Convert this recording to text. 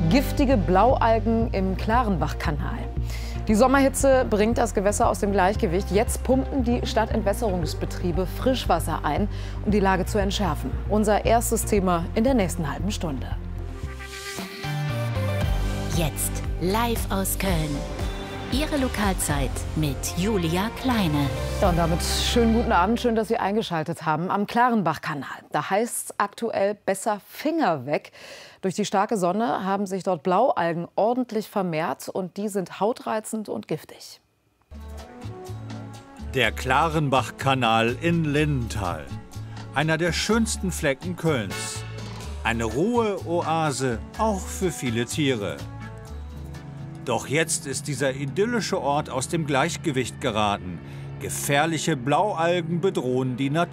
Giftige Blaualgen im Klarenbachkanal. Die Sommerhitze bringt das Gewässer aus dem Gleichgewicht. Jetzt pumpen die Stadtentwässerungsbetriebe Frischwasser ein, um die Lage zu entschärfen. Unser erstes Thema in der nächsten halben Stunde. Jetzt live aus Köln. Ihre Lokalzeit mit Julia Kleine. Ja, und damit schönen guten Abend, schön, dass Sie eingeschaltet haben am Klarenbachkanal. Da heißt es aktuell besser Finger weg. Durch die starke Sonne haben sich dort Blaualgen ordentlich vermehrt und die sind hautreizend und giftig. Der Klarenbachkanal in Lindenthal. Einer der schönsten Flecken Kölns. Eine Ruheoase, auch für viele Tiere. Doch jetzt ist dieser idyllische Ort aus dem Gleichgewicht geraten. Gefährliche Blaualgen bedrohen die Natur.